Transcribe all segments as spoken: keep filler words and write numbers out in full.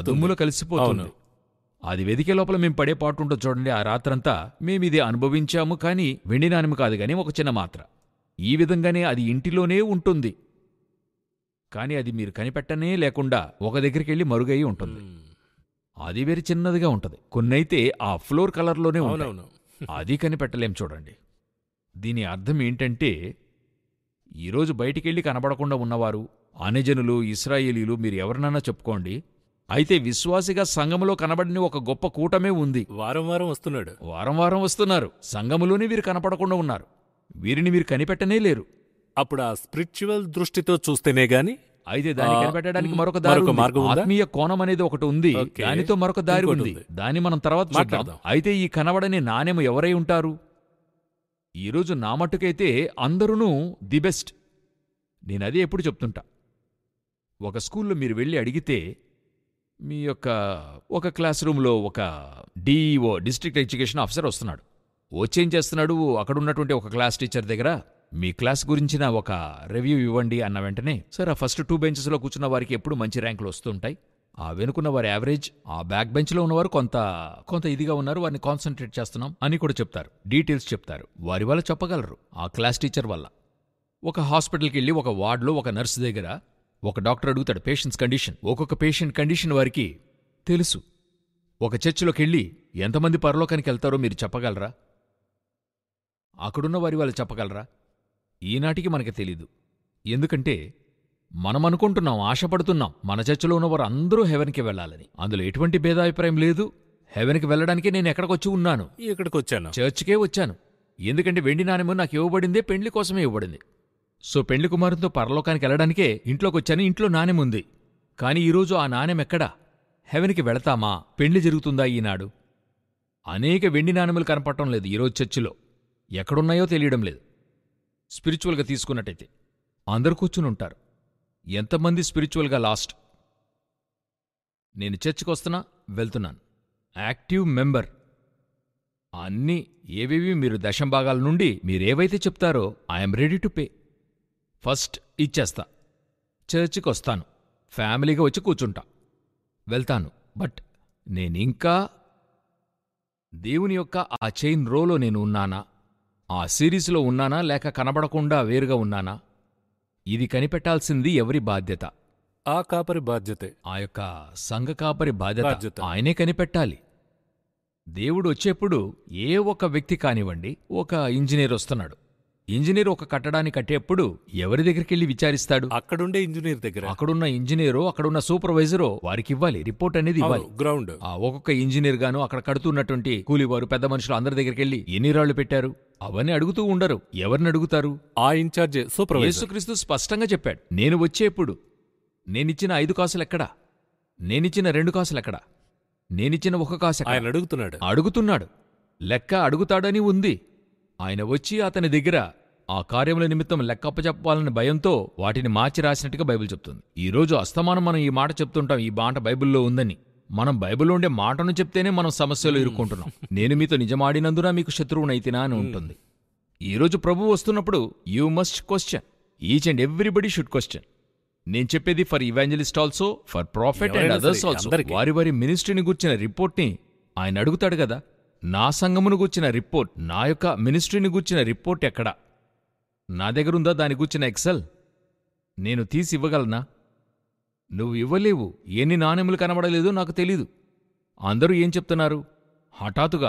దుమ్ములో కలిసిపోతుంది. అది వెదికే లోపల మేం పడే పాటు ఉంటుంది చూడండి. ఆ రాత్రంతా మేమిది అనుభవించాము, కానీ వెండి నాణెము కాదు గాని ఒక చిన్న మాత్ర. ఈ విధంగానే అది ఇంటిలోనే ఉంటుంది, కానీ అది మీరు కనిపెట్టనే లేకుండా ఒక దగ్గరికెళ్ళి మరుగయి ఉంటుంది. అది వేరే చిన్నదిగా ఉంటది. కొన్నైతే ఆ ఫ్లోర్ కలర్లోనే ఉంటాయి, అది కనిపెట్టలేం చూడండి. దీని అర్థం ఏంటంటే, ఈరోజు బయటికెళ్ళి కనబడకుండా ఉన్నవారు అన్యజనులు, ఇశ్రాయేలీలు, మీరు ఎవరినన్నా చెప్పుకోండి, అయితే విశ్వాసిగా సంఘములో కనబడిన ఒక గొప్ప కూటమే ఉంది. వారం వారం వస్తున్నాడు, వారం వారం వస్తున్నారు. సంఘములోనే వీరు కనపడకుండా ఉన్నారు. వీరిని మీరు కనిపెట్టనే లేరు. అప్పుడు ఆ స్పిరిచువల్ దృష్టితో చూస్తేనే గాని. అయితే దాన్ని కనిపెట్టడానికి మరొక దారి ఉంది. ఆత్మీయ కోణం అనేది ఒకటి ఉంది, దానితో మరొక దారి ఉంది. దాన్ని మనం తర్వాత చూద్దాం. అయితే ఈ కనబడని నాణెము ఎవరై ఉంటారు? ఈరోజు నా మట్టుకైతే అందరూ ది బెస్ట్. నేనదే ఎప్పుడు చెప్తుంటా. ఒక స్కూల్లో మీరు వెళ్ళి అడిగితే, మీ యొక్క ఒక క్లాస్ రూమ్లో ఒక డిఈఓ, డిస్ట్రిక్ట్ ఎడ్యుకేషన్ ఆఫీసర్ వస్తున్నాడు. వచ్చేం చేస్తున్నాడు, అక్కడున్నటువంటి ఒక క్లాస్ టీచర్ దగ్గర మీ క్లాస్ గురించిన ఒక రివ్యూ ఇవ్వండి అన్న వెంటనే, సార్ ఆ ఫస్ట్ టూ బెంచెస్లో కూర్చున్న వారికి ఎప్పుడు మంచి ర్యాంకులు వస్తుంటాయి, ఆ వెనుకున్న వారి యావరేజ్, ఆ బ్యాక్ బెంచ్లో ఉన్నవారు కొంత కొంత ఇదిగా ఉన్నారు, వారిని కాన్సన్ట్రేట్ చేస్తున్నాం అని కూడా చెప్తారు. డీటెయిల్స్ చెప్తారు. వారి వల్ల చెప్పగలరు, ఆ క్లాస్ టీచర్ వల్ల. ఒక హాస్పిటల్కి వెళ్ళి ఒక వార్డులో ఒక నర్సు దగ్గర ఒక డాక్టర్ అడుగుతాడు పేషెంట్స్ కండిషన్. ఒక్కొక్క పేషెంట్ కండిషన్ వారికి తెలుసు. ఒక చర్చిలోకి వెళ్ళి ఎంతమంది పరలోకానికి వెళ్తారో మీరు చెప్పగలరా? అక్కడున్న వారి వాళ్ళు చెప్పగలరా? ఈనాటికి మనకి తెలీదు. ఎందుకంటే మనం అనుకుంటున్నాం, ఆశపడుతున్నాం, మన చర్చిలో ఉన్నవారు అందరూ హెవెన్కి వెళ్లాలని. అందులో ఎటువంటి భేదాభిప్రాయం లేదు. హెవెన్కి వెళ్లడానికే నేను ఎక్కడికొచ్చి ఉన్నాను, ఇక్కడికి వచ్చాను, చర్చికే వచ్చాను. ఎందుకంటే వెండి నాణెము నాకు ఇవ్వబడిందే పెండ్లి కోసమే ఇవ్వబడింది. సో పెండ్లి కుమారుతో పరలోకానికి వెళ్లడానికే ఇంట్లోకి వచ్చాను. ఇంట్లో నాణెముంది, కానీ ఈరోజు ఆ నాణెం ఎక్కడా? హెవెన్కి వెళతామా? పెండ్లి జరుగుతుందా ఈనాడు? అనేక వెండి నాణెములు కనపడటం లేదు ఈరోజు చర్చిలో. ఎక్కడున్నాయో తెలియడం లేదు. స్పిరిచువల్గా తీసుకున్నట్టయితే అందరు కూర్చునుంటారు. ఎంతమంది స్పిరిచువల్గా లాస్ట్? నేను చర్చికి వస్తున్నా, వెళ్తున్నాను, యాక్టివ్ మెంబర్. అన్నీ ఏవేవి మీరు దశంభాగాల నుండి మీరేవైతే చెప్తారో I'm ready to pay. First ఇచ్చేస్తా. చర్చికి వస్తాను, ఫ్యామిలీగా వచ్చి కూర్చుంటా, వెళ్తాను. బట్ నేనింకా దేవుని యొక్క ఆ చైన్ రోలో నేను ఉన్నానా? ఆ సిరీస్లో ఉన్నానా? లేక కనబడకుండా వేరుగా ఉన్నానా? ఇది కనిపెట్టాల్సింది ఎవరి బాధ్యత? ఆ కాపరి బాధ్యతే. ఆ యొక్క సంఘ కాపరి బాధ్యత ఆయనే కనిపెట్టాలి. దేవుడు వచ్చేప్పుడు ఏ ఒక వ్యక్తి కానివ్వండి, ఒక ఇంజనీర్ వస్తున్నాడు. ఇంజనీర్ ఒక కట్టడాన్ని కట్టేప్పుడు ఎవరి దగ్గరికెళ్ళి విచారిస్తాడు? అక్కడుండే ఇంజనీర్ దగ్గర. అక్కడున్న ఇంజనీరో, అక్కడున్న సూపర్వైజరో వారికి ఇవ్వాలి, రిపోర్ట్ అనేది ఇవ్వాలి. గ్రౌండ్ ఆ ఒక్కొక్క ఇంజనీర్ గాను, అక్కడ కడుతున్నటువంటి కూలివారు, పెద్ద మనుషులు అందరి దగ్గరికెళ్ళి ఎన్ని రాళ్లు పెట్టారు అవన్నీ అడుగుతూ ఉండరు. ఎవరిని అడుగుతారు? ఆ ఇన్ఛార్జ్ సూపర్వైజర్. యేసుక్రీస్తు స్పష్టంగా చెప్పాడు, నేను వచ్చేప్పుడు నేనిచ్చిన ఐదు కాసులెక్కడా? నేనిచ్చిన రెండు కాసులెక్కడా? నేనిచ్చిన ఒక కాసు ఆయన అడుగుతున్నాడు అడుగుతున్నాడు లెక్క అడుగుతాడని ఉంది. ఆయన వచ్చి అతని దగ్గర ఆ కార్యముల నిమిత్తం లెక్కప్పచెప్పాలని భయంతో వాటిని మార్చి రాసినట్టుగా బైబిల్ చెప్తుంది. ఈరోజు అస్తమానం మనం ఈ మాట చెప్తుంటాం, ఈ మాట బైబిల్లో ఉందని. మనం బైబిల్లో ఉండే మాటను చెప్తేనే మనం సమస్యలు ఇరుక్కుంటున్నాం. నేను మీతో నిజమాడినందున మీకు శత్రువునైతినా అని ఉంటుంది. ఈరోజు ప్రభువు వస్తున్నప్పుడు you must question. Each and everybody should question. నేను చెప్పేది for evangelist also, for prophet and others also. వారి వారి మినిస్ట్రీని గూర్చిన రిపోర్ట్ని ఆయన అడుగుతాడు కదా. నా సంఘమును గూర్చిన రిపోర్ట్, నా యొక్క మినిస్ట్రీని గూర్చిన రిపోర్ట్ ఎక్కడా? నా దగ్గరుందా దాని గూర్చిన ఎక్సెల్? నేను తీసి ఇవ్వగలనా? నువ్వు ఇవ్వలేవు. ఎన్ని నాణెములు కనబడలేదో నాకు తెలీదు. అందరూ ఏం చెప్తున్నారు? హఠాత్తుగా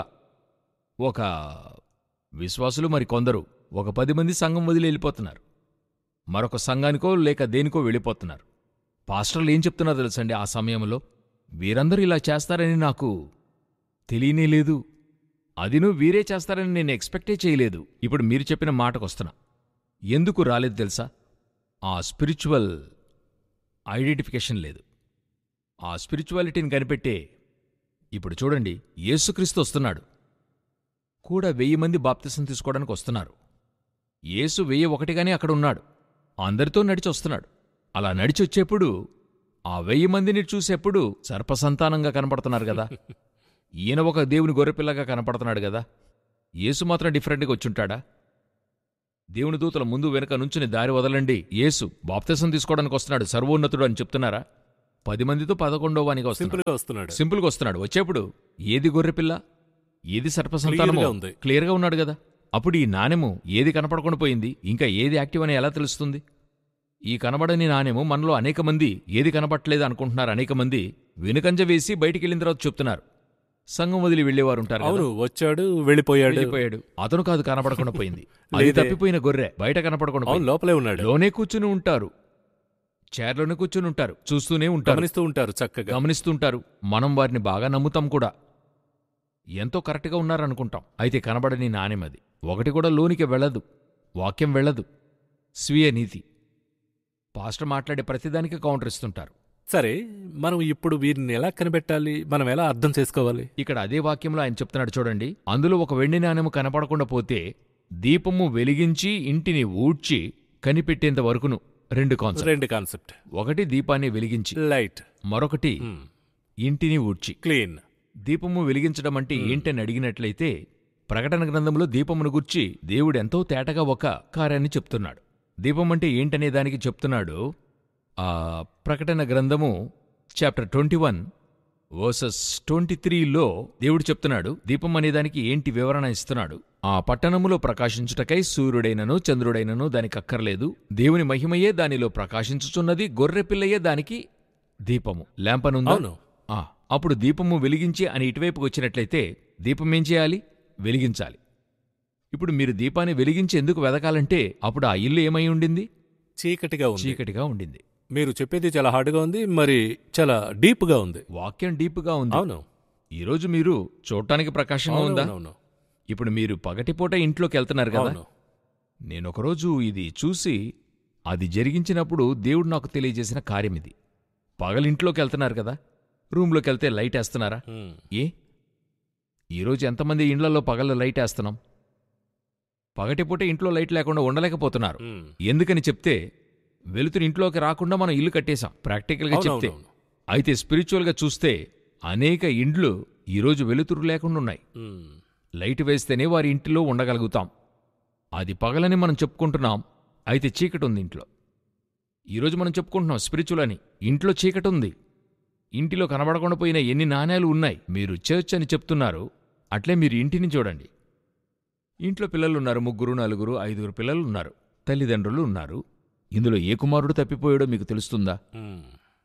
ఒక విశ్వాసులు మరి కొందరు ఒక పది మంది సంఘం వదిలి వెళ్ళిపోతున్నారు. మరొక సంఘానికో లేక దేనికో వెళ్ళిపోతున్నారు. పాస్టర్లు ఏం చెప్తున్నారు తెలుసండి? ఆ సమయంలో వీరందరూ ఇలా చేస్తారని నాకు తెలియనే లేదు. అదినూ వీరే చేస్తారని నేను ఎక్స్పెక్టే చేయలేదు. ఇప్పుడు మీరు చెప్పిన మాటకొస్తున్నా. ఎందుకు రాలేదు తెలుసా? ఆ స్పిరిచువల్ ఐడెంటిఫికేషన్ లేదు. ఆ స్పిరిచువాలిటీని కనిపెట్టే. ఇప్పుడు చూడండి, యేసుక్రీస్తు వస్తున్నాడు కూడా వెయ్యి మంది బాప్తిసం తీసుకోవడానికి వస్తున్నారు. యేసు వెయ్యి ఒకటిగానే అక్కడ ఉన్నాడు, అందరితో నడిచి వస్తున్నాడు. అలా నడిచొచ్చేప్పుడు ఆ వెయ్యి మందిని చూసేప్పుడు సర్పసంతానంగా కనపడుతున్నారు కదా. ఈయన ఒక దేవుని గొర్రెపిల్లగా కనపడుతున్నాడు కదా. యేసు మాత్రం డిఫరెంట్గా వచ్చుంటాడా? దేవుని దూతల ముందు వెనుక నుంచుని దారి వదలండి, యేసు బాప్తిసం తీసుకోవడానికి వస్తున్నాడు, సర్వోన్నతుడు అని చెప్తున్నారా? పది మందితో పదకొండో వానికి వస్తున్నాడు. సింపుల్ గా వస్తున్నాడు. సింపుల్గా వస్తున్నాడు. వచ్చేప్పుడు ఏది గొర్రెపిల్ల, ఏది సర్పసంతానమో Clear గా ఉంది. క్లియర్గా ఉన్నాడు కదా. అప్పుడు ఈ నాణెము ఏది కనపడకుండా పోయింది, ఇంకా ఏది యాక్టివ్ అని ఎలా తెలుస్తుంది? ఈ కనబడని నాణెము మనలో అనేక మంది ఏది కనపట్లేదు అనుకుంటున్నారు. అనేక మంది వెనుకంజ వేసి బయటికి వెళ్ళిన తర్వాత చెప్తున్నారు. సంఘం వదిలి వెళ్ళేవారు ఉంటారు కదా. అవును, వచ్చాడు వెళ్ళిపోయాడు. వెళ్ళిపోయాడు. అతను కాదు కనపడకుండా పోయింది. అది లేదే. తప్పిపోయిన గొర్రె బయట కనపడకుండా అవును, పోయింది. లోపలే ఉన్నాడు. లోనే కూర్చుని ఉంటారు, చైర్లోనే కూర్చుని ఉంటారు, చూస్తూనే ఉంటారు, గమనిస్తూ ఉంటారు చక్కగా. గమనిస్తుంటారు. మనం వారిని బాగా నమ్ముతాం కూడా, ఎంతో కరెక్ట్గా ఉన్నారనుకుంటాం. అయితే కనబడని నాణెమది ఒకటి కూడా లోనికి వెళ్ళదు, వాక్యం వెళ్ళదు. స్వీయ నీతి. పాస్టర్ మాట్లాడే ప్రతిదానికి కౌంటర్ ఇస్తుంటారు. సరే, మనం ఇప్పుడు వీరిని ఎలా కనిపెట్టాలి, మనం ఎలా అర్థం చేసుకోవాలి? ఇక్కడ అదే వాక్యంలో ఆయన చెప్తున్నాడు చూడండి. అందులో ఒక వెండి నాణెము కనపడకుండా పోతే దీపము వెలిగించి ఇంటిని ఊడ్చి కనిపెట్టేంత వరకును. రెండు కాన్సెప్ట్. రెండు కాన్సెప్ట్. ఒకటి దీపాన్ని వెలిగించి, లైట్. మరొకటి ఇంటిని ఊడ్చి. క్లీన్. దీపము వెలిగించడం అంటే ఏంటని అడిగినట్లయితే ప్రకటన గ్రంథంలో దీపమును గుర్చి దేవుడెంతో తేటగా ఒక కార్యాన్ని చెప్తున్నాడు. దీపం అంటే ఏంటనే దానికి చెప్తున్నాడు. ఆ ప్రకటన గ్రంథము chapter twenty one versus twenty త్రీలో దేవుడు చెప్తున్నాడు దీపం అనేదానికి ఏంటి వివరణ ఇస్తున్నాడు. ఆ పట్టణములో ప్రకాశించుటకై సూర్యుడైనను చంద్రుడైనను దానికి అక్కర్లేదు, దేవుని మహిమయే దానిలో ప్రకాశించుచున్నది, గొర్రెపిల్లయే దానికి దీపము. ల్యాంపనుందా? అవును. ఆ, అప్పుడు దీపము వెలిగించి అని ఇటువైపుకి వచ్చినట్లయితే దీపం ఏం చేయాలి? వెలిగించాలి. ఇప్పుడు మీరు దీపాన్ని వెలిగించి ఎందుకు వెదకాలంటే అప్పుడు ఆ ఇల్లు ఏమై ఉండింది? చీకటిగా ఉంది. చీకటిగా ఉండింది. మీరు చెప్పేది చాలా హార్డ్గా ఉంది, మరి చాలా డీప్గా ఉంది. వాక్యం డీప్గా ఉంది. అవును. ఈరోజు మీరు చూడటానికి ప్రకాశంగా ఉందా? అవును. ఇప్పుడు మీరు పగటిపూట ఇంట్లోకి వెళ్తున్నారు కదా. అవును. నేనొకరోజు ఇది చూసి అది జరిగించినప్పుడు దేవుడు నాకు తెలియజేసిన కార్యం ఇది. పగలింట్లోకి వెళ్తున్నారు కదా, రూమ్లోకి వెళ్తే లైట్ వేస్తున్నారా? హ్మ్. ఏ ఈరోజు ఎంతమంది ఇండ్లలో పగలు లైట్ వేస్తున్నాం? పగటిపూట ఇంట్లో లైట్ లేకుండా ఉండలేకపోతున్నారు. హ్మ్. ఎందుకని చెప్తే వెలుతురు ఇంట్లోకి రాకుండా మనం ఇల్లు కట్టేశాం ప్రాక్టికల్గా చెప్తే. అవునవును. అయితే స్పిరిచువల్గా చూస్తే అనేక ఇండ్లు ఈరోజు వెలుతురు లేకుండా ఉన్నాయి. హ్మ్. లైట్ వేస్తేనే వారి ఇంటిలో ఉండగలుగుతాం. అది పగలని మనం చెప్పుకుంటున్నాం, అయితే చీకటి ఉంది ఇంట్లో. ఈరోజు మనం చెప్పుకుంటున్నాం స్పిరిచువల్ అని, ఇంట్లో చీకటి ఉంది. ఇంటిలో కనబడకుండా పోయిన ఎన్ని నాణేలు ఉన్నాయి. మీరు చర్చ్ అని చెప్తున్నారు, అట్లే మీరు ఇంటిని చూడండి. ఇంట్లో పిల్లలున్నారు, ముగ్గురు నలుగురు ఐదుగురు పిల్లలు ఉన్నారు, తల్లిదండ్రులు ఉన్నారు. ఇందులో ఏ కుమారుడు తప్పిపోయాడో మీకు తెలుస్తుందా? హ్మ్.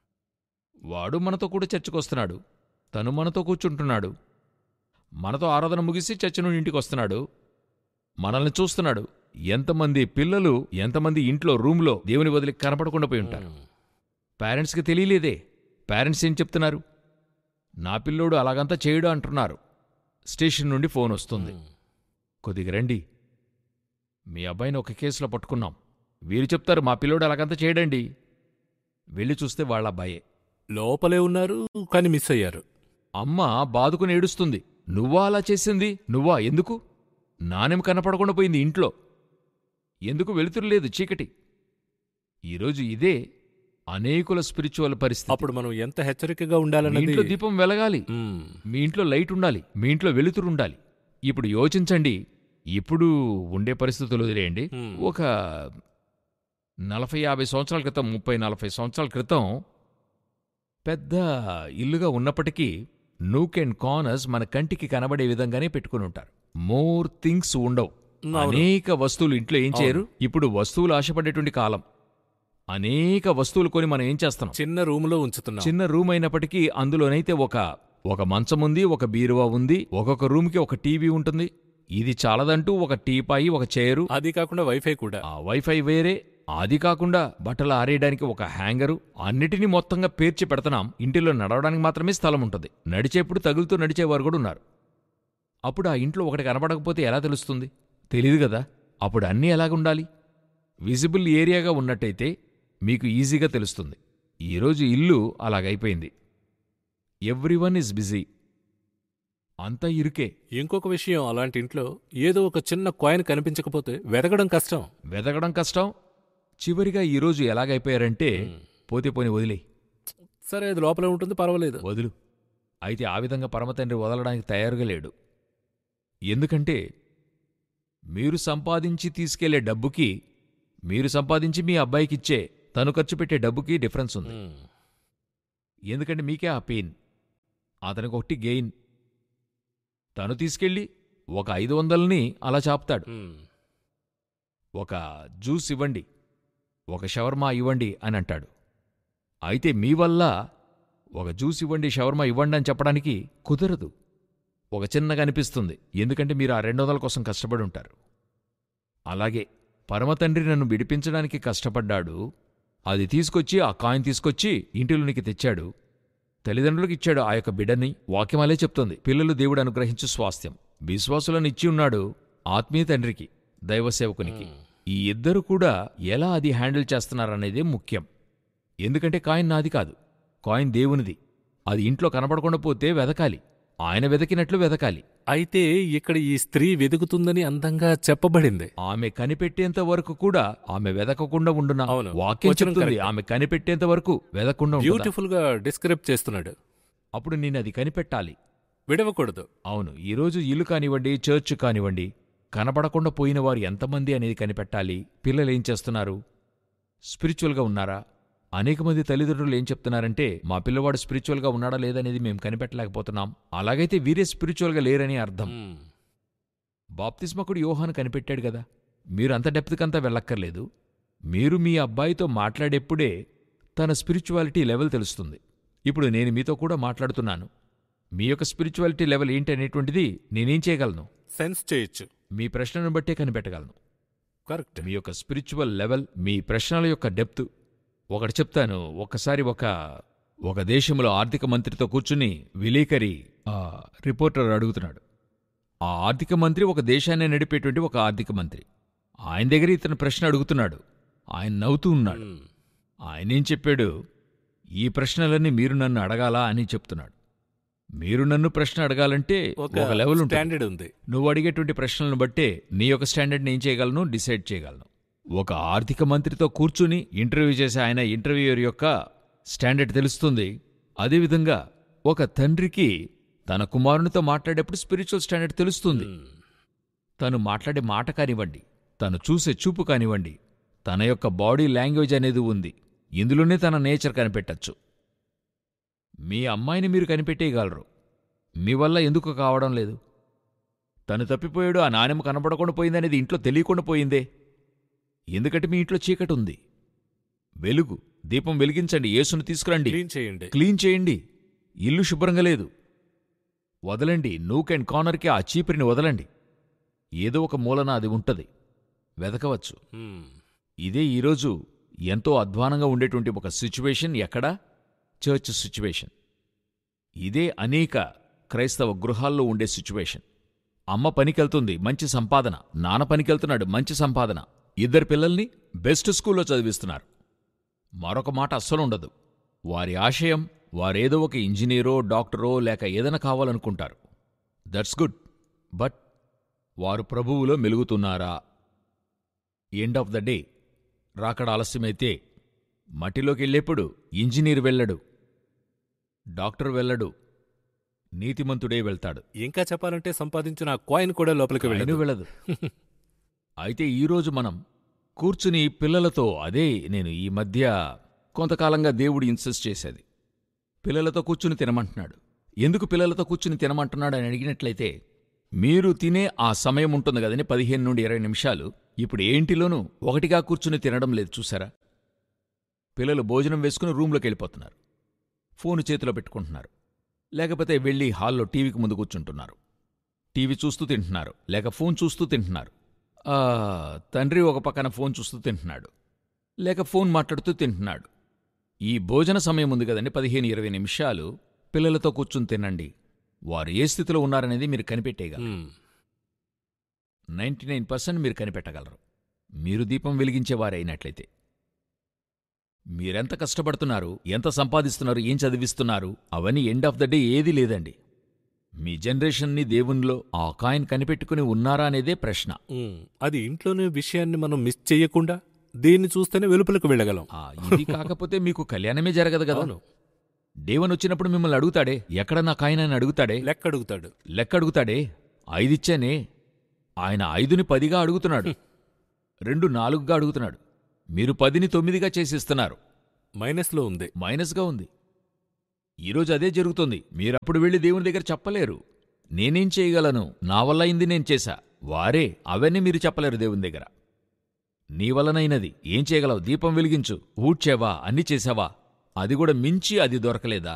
వాడు మనతో కూడా చర్చకొస్తున్నాడు, తను మనతో కూర్చుంటున్నాడు, మనతో ఆరాధన ముగిసి చర్చ నుండి ఇంటికి వస్తున్నాడు, మనల్ని చూస్తున్నాడు. ఎంతమంది పిల్లలు, ఎంతమంది ఇంట్లో రూమ్లో దేవుని వదిలి కనపడకుండా పోయి ఉంటారు. హ్మ్. పేరెంట్స్కి తెలియలేదే. పేరెంట్స్ ఏం చెప్తున్నారు? నా పిల్లోడు అలాగంతా చేయడు అంటున్నారు. స్టేషన్ నుండి ఫోన్ వస్తుంది, హ్మ్. కొద్దిగా రండి, మీ అబ్బాయిని ఒక కేసులో పట్టుకున్నాం. వీరు చెప్తారు మా పిల్లోడు అలాగంతా చేయడండి. వెళ్ళి చూస్తే వాళ్ళ అబ్బాయే. లోపలే ఉన్నారు, కానీ మిస్ అయ్యారు. అమ్మ బాదుకుని ఏడుస్తుంది, నువ్వా అలా చేసింది? నువ్వా? ఎందుకు? నాణెం కనపడకుండా పోయింది ఇంట్లో. ఎందుకు? వెలుతురు లేదు, చీకటి. ఈరోజు ఇదే అనేకుల స్పిరిచువల్ పరిస్థితి. అప్పుడు మనం ఎంత హెచ్చరికగా మీ ఉండాలన్నది. ఇంట్లో దీపం వెలగాలి, హ్మ్. మీ ఇంట్లో లైట్ ఉండాలి, మీ ఇంట్లో వెలుతురు ఉండాలి. ఇప్పుడు యోచించండి, ఇప్పుడు ఉండే పరిస్థితులు వదిలేయండి. హ్మ్. ఒక నలభై యాభై సంవత్సరాల క్రితం, ముప్పై నలభై సంవత్సరాల క్రితం పెద్ద ఇల్లుగా ఉన్నప్పటికీ నూక్ అండ్ కార్నర్స్ మన కంటికి కనబడే విధంగానే పెట్టుకుని ఉంటారు. మోర్ థింగ్స్ ఉండవు. అవును. అనేక వస్తువులు ఇంట్లో ఏం చేయరు. ఇప్పుడు వస్తువులు ఆశపడేటువంటి కాలం. అనేక వస్తువులు కొని మనం ఏం చేస్తున్నాం? చిన్న రూములో ఉంచుతున్నాం. చిన్న రూమ్ అయినప్పటికీ అందులోనైతే ఒక ఒక మంచం ఉంది, ఒక బీరువా ఉంది, ఒక్కొక్క రూమ్కి ఒక టీవీ ఉంటుంది. ఇది చాలదంటూ ఒక టీపాయి, ఒక చైరు, అది కాకుండా వైఫై కూడా. ఆ వైఫై వేరే, అది కాకుండా బట్టలు ఆరేయడానికి ఒక హ్యాంగరు, అన్నిటినీ మొత్తంగా పేర్చి పెడతాం. ఇంటిలో నడవడానికి మాత్రమే స్థలం ఉంటుంది. నడిచేప్పుడు తగులుతూ నడిచేవారు కూడా ఉన్నారు. అప్పుడు ఆ ఇంట్లో ఒకటి కనబడకపోతే ఎలా తెలుస్తుంది? తెలీదు కదా. అప్పుడు అన్నీ ఎలాగుండాలి? విజిబుల్ ఏరియాగా ఉన్నట్టయితే మీకు ఈజీగా తెలుస్తుంది. ఈరోజు ఇల్లు అలాగైపోయింది. ఎవ్రీవన్ ఈజ్ బిజీ, అంతా ఇరుకే. ఇంకొక విషయం, అలాంటి ఇంట్లో ఏదో ఒక చిన్న కాయిన్ కనిపించకపోతే వెతకడం కష్టం. వెతకడం కష్టం. చివరిగా ఈరోజు ఎలాగైపోయారంటే పోతే పోని వదిలేయి, సరే అది లోపలే ఉంటుంది, పర్వాలేదు, వదులు. అయితే ఆ విధంగా పరమతండ్రి వదలడానికి తయారుగా లేడు. ఎందుకంటే మీరు సంపాదించి తీసుకెళ్లే డబ్బుకి, మీరు సంపాదించి మీ అబ్బాయికిచ్చే తను ఖర్చు పెట్టే డబ్బుకి డిఫరెన్స్ ఉంది. హ్మ్. ఎందుకంటే మీకే ఆ పెయిన్. అతనికి ఒకటి గెయిన్. తను తీసుకెళ్ళి ఒక ఐదు వందలని అలా చాపుతాడు. మ్మ్. ఒక జ్యూస్ ఇవ్వండి, ఒక షవర్మా ఇవ్వండి అని అంటాడు. అయితే మీ వల్ల ఒక జ్యూస్ ఇవ్వండి, షవర్మా ఇవ్వండి అని చెప్పడానికి కుదరదు. ఒక చిన్నగా అనిపిస్తుంది, ఎందుకంటే మీరు ఆ రెండు వందల కోసం కష్టపడి ఉంటారు. అలాగే పరమతండ్రి నన్ను విడిపించడానికి కష్టపడ్డాడు. అది తీసుకొచ్చి, ఆ కాయిన్ తీసుకొచ్చి ఇంటిలోనికి తెచ్చాడు. తల్లిదండ్రులకు ఇచ్చాడు ఆ యొక్క బిడ్డని. వాక్యం అలే చెప్తోంది, పిల్లలు దేవుడు అనుగ్రహించు స్వాస్థ్యం. విశ్వాసులను ఇచ్చి ఉన్నాడు ఆత్మీయ తండ్రికి, దైవసేవకునికి. ఈ ఇద్దరు కూడా ఎలా అది హ్యాండిల్ చేస్తున్నారనేదే ముఖ్యం. ఎందుకంటే కాయిన్ నాది కాదు, కాయిన్ దేవునిది. అది ఇంట్లో కనబడకుండా పోతే వెదకాలి, ఆయన వెదకినట్లు వెదకాలి. అయితే ఇక్కడ ఈ స్త్రీ వెతుకుతుందని అందంగా చెప్పబడింది. ఆమె కనిపెట్టేంత వరకు కూడా ఆమె వెదకకుండా ఉండునా? అవును. వాక్యం వచనం చెప్తుంది కరెక్ట్. ఆమె కనిపెట్టేంత వరకు వెదకుండా ఉంటుందా? బ్యూటిఫుల్ గా డిస్క్రైబ్ చేస్తున్నాడు. అప్పుడు నేను అది కనిపెట్టాలి. విడవకూడదు. అవును, ఈరోజు ఇల్లు కానివ్వండి, చర్చ్ కానివ్వండి, కనబడకుండా పోయిన వారు ఎంతమంది అనేది కనిపెట్టాలి. పిల్లలేం చేస్తున్నారు? స్పిరిచువల్గా ఉన్నారా? అనేక మంది తల్లిదండ్రులు ఏం చెప్తున్నారంటే, మా పిల్లవాడు స్పిరిచువల్గా ఉన్నాడా లేదనేది మేము కనిపెట్టలేకపోతున్నాం. అలాగైతే వీరే స్పిరిచువల్గా లేరని అర్థం. మ్మ్. బాప్తిస్మకుడు యోహాను కనిపెట్టాడు గదా. మీరు అంత డెప్త్కంతా వెళ్ళక్కర్లేదు. మీరు మీ అబ్బాయితో మాట్లాడేప్పుడే తన స్పిరిచువాలిటీ లెవెల్ తెలుస్తుంది. ఇప్పుడు నేను మీతో కూడా మాట్లాడుతున్నాను. మీ యొక్క స్పిరిచువాలిటీ లెవెల్ ఏంటనేటువంటిది నేనేం చేయగలను? సెన్స్ చేయొచ్చు. మీ ప్రశ్నను బట్టే కనిపెట్టగలను. కరెక్ట్. మీ యొక్క స్పిరిచువల్ లెవెల్, మీ ప్రశ్నల యొక్క డెప్త్. ఒకటి చెప్తాను. ఒకసారి ఒక ఒక దేశంలో ఆర్థిక మంత్రితో కూర్చుని విలేకరి ఆ రిపోర్టర్ అడుగుతున్నాడు. ఆ ఆర్థిక మంత్రి ఒక దేశాన్ని నడిపేటువంటి ఒక ఆర్థిక మంత్రి. ఆయన దగ్గర ఇతను ప్రశ్న అడుగుతున్నాడు. ఆయన నవ్వుతూ ఉన్నాడు. మ్మ్. ఆయనేం చెప్పాడు, ఈ ప్రశ్నలన్నీ మీరు నన్ను అడగాలా అని చెప్తున్నాడు. మీరు నన్ను ప్రశ్న అడగాలంటే ఒక ఒక లెవెల్ ఉంటుంది. స్టాండర్డ్ ఉంది. నువ్వు అడిగేటువంటి ప్రశ్నలను బట్టే నీ యొక్క స్టాండర్డ్ని ఏం చేయగలను, డిసైడ్ చేయగలను. ఒక ఆర్థిక మంత్రితో కూర్చుని ఇంటర్వ్యూ చేసే ఆయన ఇంటర్వ్యూయర్ యొక్క స్టాండర్డ్ తెలుస్తుంది. అదేవిధంగా ఒక తండ్రికి తన కుమారునితో మాట్లాడేప్పుడు స్పిరిచువల్ స్టాండర్డ్ తెలుస్తుంది. మ్మ్. తను మాట్లాడే మాట కానివ్వండి, తను చూసే చూపు కానివ్వండి, తన యొక్క బాడీ లాంగ్వేజ్ అనేది ఉంది. ఇందులోనే తన నేచర్ కనిపెట్టచ్చు. మీ అమ్మాయిని మీరు కనిపెట్టేయగలరు. మీ వల్ల ఎందుకు కావడం లేదు? తను తప్పిపోయాడు, ఆ నాణెమ కనపడకుండా పోయిందనేది ఇంట్లో తెలియకుండా పోయిందే. ఎందుకంటే మీ ఇంట్లో చీకటి ఉంది. వెలుగు, దీపం వెలిగించండి, యేసును తీసుకురండి, క్లీన్ చేయండి. క్లీన్ చేయండి. ఇల్లు శుభ్రంగా లేదు, వదలండి. నూక్ అండ్ కార్నర్కి ఆ చీపురిని వదలండి. ఏదో ఒక మూలన అది ఉంటది, వెదకవచ్చు. మ్మ్. ఇదే ఈరోజు ఎంతో అధ్వానంగా ఉండేటువంటి ఒక సిచ్యువేషన్. ఎక్కడా? Church situation. ఇదే అనేక క్రైస్తవ గృహాల్లో ఉండే సిచ్యువేషన్. అమ్మ పనికెళ్తుంది, మంచి సంపాదన. నాన్న పనికెళ్తున్నాడు, మంచి సంపాదన. ఇద్దరు పిల్లల్ని బెస్ట్ స్కూల్లో చదివిస్తున్నారు. మరొక మాట అస్సలుండదు. వారి ఆశయం వారేదో ఒక ఇంజనీరో, డాక్టరో లేక ఏదైనా కావాలనుకుంటారు. That's good. బట్ వారు ప్రభువులో మెలుగుతున్నారా? ఎండ్ ఆఫ్ ద డే రాకడ ఆలస్యమైతే మట్టిలోకి వెళ్ళేప్పుడు ఇంజనీర్ వెళ్ళడు, డాక్టర్ వెళ్ళడు, నీతిమంతుడే వెళ్తాడు. ఇంకా చెప్పాలంటే సంపాదించిన ఆ కాయిన్ కూడా లోపలికి ఆయన వెళ్ళదు. వెళ్ళదు. అయితే ఈరోజు మనం కూర్చుని పిల్లలతో, అదే నేను ఈ మధ్య కొంతకాలంగా దేవుడు ఇన్సిస్ట్ చేసేది, పిల్లలతో కూర్చుని తినమంటున్నాడు. ఎందుకు పిల్లలతో కూర్చుని తినమంటున్నాడు అని అడిగినట్లయితే, మీరు తినే ఆ సమయం ఉంటుంది కదని పదిహేను నుండి ఇరవై నిమిషాలు ఇప్పుడు ఏంటిలోనూ ఒకటిగా కూర్చుని తినడం లేదు, చూసారా? పిల్లలు భోజనం వేసుకుని రూంలోకి వెళ్ళిపోతున్నారు, ఫోను చేతిలో పెట్టుకుంటున్నారు, లేకపోతే వెళ్ళి హాల్లో టీవీకి ముందు కూర్చుంటున్నారు. టీవీ చూస్తూ తింటున్నారు, లేక ఫోన్ చూస్తూ తింటున్నారు. ఆ, తండ్రి ఒక పక్కన ఫోన్ చూస్తూ తింటున్నాడు, లేక ఫోన్ మాట్లాడుతూ తింటున్నాడు. ఈ భోజన సమయం ఉంది కదండి, పదిహేను ఇరవై నిమిషాలు పిల్లలతో కూర్చుని తినండి. వారు ఏ స్థితిలో ఉన్నారనేది మీరు కనిపెట్టేయగలరు. మ్మ్. నైంటీ నైన్ పర్సెంట్ మీరు కనిపెట్టగలరు, మీరు దీపం వెలిగించేవారైనట్లయితే. మీరెంత కష్టపడుతున్నారు, ఎంత సంపాదిస్తున్నారు, ఏం చదివిస్తున్నారు, అవన్నీ ఎండ్ ఆఫ్ ద డే ఏదీ లేదండి. మీ జనరేషన్ని దేవునిలో ఆ కాయిన్ కనిపెట్టుకుని ఉన్నారా అనేదే ప్రశ్న. మ్మ్. అది ఇంట్లోనే విషయాన్ని మనం మిస్ చెయ్యకుండా దీన్ని చూస్తేనే వెలుపలకు వెళ్ళగలం. ఆ, ఇది కాకపోతే మీకు కళ్యాణమే జరగదు కదా. అవును. దేవుని వచ్చినప్పుడు మిమ్మల్ని అడుగుతాడే, ఎక్కడ నా కాయిన్ అని అడుగుతాడే, లెక్క అడుగుతాడు. లెక్క అడుగుతాడే. ఐదిచ్చానే, ఆయన ఐదుని పదిగా అడుగుతున్నాడు, రెండు నాలుగుగా అడుగుతున్నాడు. మీరు పదిని తొమ్మిదిగా చేసిస్తున్నారు, మైనస్లో ఉంది. మైనస్గా ఉంది. ఈరోజు అదే జరుగుతుంది. మీరప్పుడు వెళ్ళి దేవుని దగ్గర చెప్పలేరు. నేనేం చేయగలను, నా వల్ల అయింది నేను చేశా. వారే అవన్నీ మీరు చెప్పలేరు దేవుని దగ్గర. నీ వలనైనది ఏం చేయగలవు? దీపం వెలిగించు, ఊడ్చేవా, అన్ని చేశావా? అది కూడా మించి అది దొరకలేదా?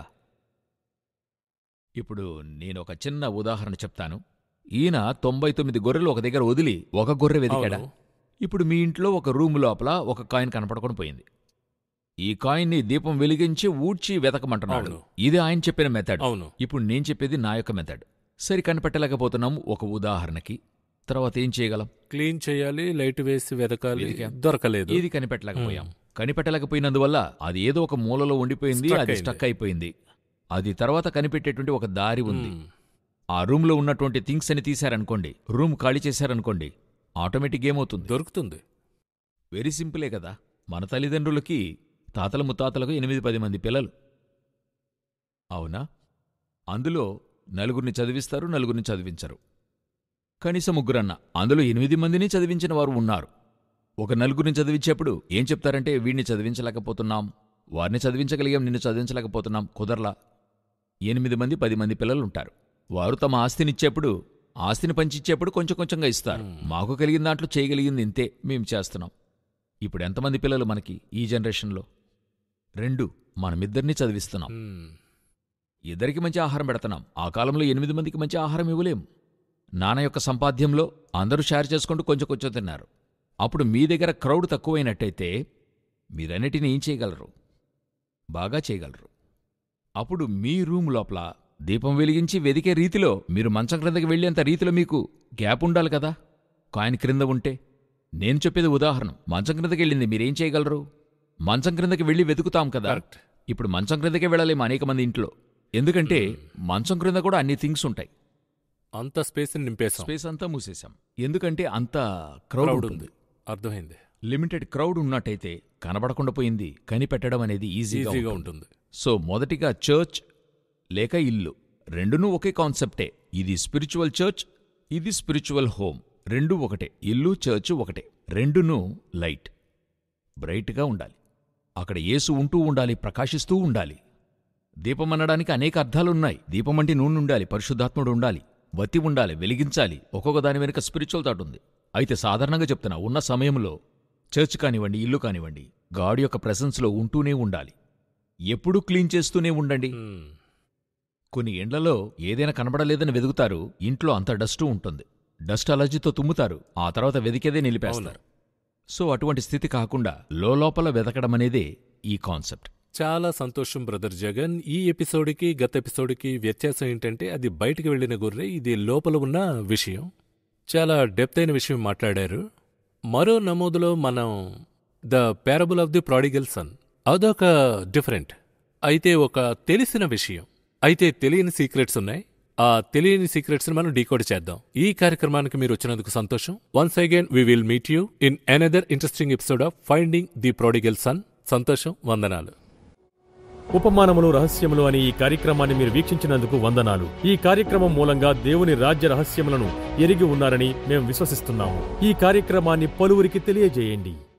ఇప్పుడు నేనొక చిన్న ఉదాహరణ చెప్తాను. ఈయన తొంభై తొమ్మిది గొర్రెలు ఒక దగ్గర వదిలి ఒక గొర్రె వెతికాడా? అవును. ఇప్పుడు మీ ఇంట్లో ఒక రూము లోపల ఒక కాయిన్ కనపడకుండా పోయింది. ఈ కాయిన్ని దీపం వెలిగించి ఊడ్చి వెతకమంటున్నాడు. అవును. ఇది ఆయన చెప్పిన మెథడ్. అవును. ఇప్పుడు నేను చెప్పేది నా యొక్క మెథడ్. సరి కనిపెట్టలేకపోతున్నాము ఒక ఉదాహరణకి. తర్వాత ఏం చేయగలం? క్లీన్ చేయాలి, లైట్ వేసి వెతకాలి, వెతికాం. దొరకలేదు. ఇది కనిపెట్టలేకపోయాం. కనిపెట్టలేకపోయినందువల్ల అది ఏదో ఒక మూలలో ఉండిపోయింది. Stuck అది అయింది. స్టక్ అయిపోయింది. అది తర్వాత కనిపెట్టేటువంటి ఒక దారి ఉంది. మ్మ్. ఆ రూమ్లో ఉన్నటువంటి థింగ్స్ అని తీశారనుకోండి, రూమ్ ఖాళీ చేశారనుకోండి, ఆటోమేటిక్ ఏమవుతుంది? దొరుకుతుంది. వెరీ సింపులే కదా. మన తల్లిదండ్రులకి, తాతల ముత్తాతలకు ఎనిమిది పది మంది పిల్లలు, అవునా? అందులో నలుగురిని చదివిస్తారు, నలుగురిని చదివించరు. కనీసం ముగ్గురన్నా. అందులో ఎనిమిది మందిని చదివించిన వారు ఉన్నారు. ఒక నలుగురిని చదివించేప్పుడు ఏం చెప్తారంటే, వీడిని చదివించలేకపోతున్నాం, వారిని చదివించగలిగాం, నిన్ను చదివించలేకపోతున్నాం, కుదరలా. ఎనిమిది మంది పది మంది పిల్లలుంటారు. వారు తమ ఆస్తినిచ్చేప్పుడు, ఆస్తిని పంచిచ్చేప్పుడు కొంచెం కొంచెంగా ఇస్తారు. మాకు కలిగిన దాంట్లో చేయగలిగింది ఇంతే, మేం చేస్తున్నాం. ఇప్పుడు ఎంతమంది పిల్లలు మనకి ఈ జనరేషన్లో? రెండు. మనమిద్దరినీ చదివిస్తున్నాం, మ్మ్. ఇద్దరికి మంచి ఆహారం పెడుతున్నాం. ఆ కాలంలో ఎనిమిది మందికి మంచి ఆహారం ఇవ్వలేం. నాన్న యొక్క సంపాద్యంలో అందరూ షేర్ చేసుకుంటూ కొంచెం కొంచెం తిన్నారు. అప్పుడు మీ దగ్గర క్రౌడ్ తక్కువైనట్టయితే మీరన్నిటినీ ఏం చేయగలరు? బాగా చేయగలరు. అప్పుడు మీ రూమ్ లోపల దీపం వెలిగించి వెదికే రీతిలో, మీరు మంచం క్రిందకి వెళ్ళేంత రీతిలో మీకు గ్యాప్ ఉండాలి కదా. కాయిన్ క్రింద ఉంటే. నేను చెప్పేది ఉదాహరణ. మంచం క్రిందకి వెళ్ళింది, మీరేం చేయగలరు? మంచం క్రిందకి వెళ్ళి వెతుకుతాం కదా. కరెక్ట్. ఇప్పుడు మంచం క్రిందకే వెళ్ళలేము అనేక మంది ఇంట్లో. ఎందుకంటే మంచం క్రింద కూడా అన్ని థింగ్స్ ఉంటాయి. అంత స్పేస్ నింపేసాం. స్పేస్ అంతా మూసేశాం. ఎందుకంటే అంత క్రౌడ్ క్రౌడ్ ఉంటుంది. ఉంది. అర్థమైంది. లిమిటెడ్ క్రౌడ్ ఉన్నట్టయితే కనబడకుండా పోయింది కనిపెట్టడం అనేది ఈజీగా ఈజీగా ఉంటుంది. ఉంటుంది. సో మొదటిగా చర్చ్ లేక ఇల్లు రెండునూ ఒకే కాన్సెప్టే. ఇది స్పిరిచువల్ చర్చ్, ఇది స్పిరిచువల్ హోమ్. రెండూ ఒకటే. ఇల్లు చర్చ్ ఒకటే. రెండునూ లైట్, బ్రైట్గా ఉండాలి. అక్కడ యేసు ఉంటూ ఉండాలి, ప్రకాశిస్తూ ఉండాలి. దీపం అనడానికి అనేక అర్థాలున్నాయి. దీపం అంటే నూనె ఉండాలి, పరిశుద్ధాత్ముడు ఉండాలి, వత్తి ఉండాలి, వెలిగించాలి. ఒక్కొక్క దాని వెనుక స్పిరిచువల్ థాట్ ఉంది. అయితే సాధారణంగా చెప్తున్నా, ఉన్న సమయంలో చర్చ్ కానివ్వండి, ఇల్లు కానివ్వండి, గాడ్ యొక్క ప్రెసెన్స్లో ఉంటూనే ఉండాలి. ఎప్పుడూ క్లీన్ చేస్తూనే ఉండండి. మ్మ్. కొన్ని ఇండ్లలో ఏదైనా కనబడలేదని వెదుగుతారు, ఇంట్లో అంత డస్టు ఉంటుంది. డస్ట్ అలర్జీతో తుమ్ముతారు, ఆ తర్వాత వెదికేదే నిలిపేస్తారు. సో అటువంటి స్థితి కాకుండా లోలోపల వెతకడమనేదే ఈ కాన్సెప్ట్. చాలా సంతోషం బ్రదర్ జగన్. ఈ ఎపిసోడ్కి గత ఎపిసోడ్కి వ్యత్యాసం ఏంటంటే, అది బయటికి వెళ్ళిన గొర్రె, ఇది లోపల ఉన్న విషయం. చాలా డెప్త్ అయిన విషయం మాట్లాడారు. మరో నమోదులో మనం the parable of the prodigal sun, అదొక డిఫరెంట్. అయితే ఒక తెలిసిన విషయం, అయితే తెలియని సీక్రెట్స్ ఉన్నాయి. ఆ తెలియని సీక్రెట్స్ ని మనం డీకోడ్ చేద్దాం. ఈ కార్యక్రమానికి మీరు వచ్చినందుకు సంతోషం. Once again we will meet you in another interesting episode of finding the prodigal sun. సంతోషం, వందనాలు. ఉపమానములు రహస్యములు అనే ఈ కార్యక్రమాన్ని మీరు వీక్షించినందుకు వందనాలు. ఈ కార్యక్రమం మూలంగా దేవుని రాజ్య రహస్యములను ఎరిగి ఉన్నారని మేము విశ్వసిస్తున్నాము. ఈ కార్యక్రమాన్ని పలువురికి తెలియజేయండి.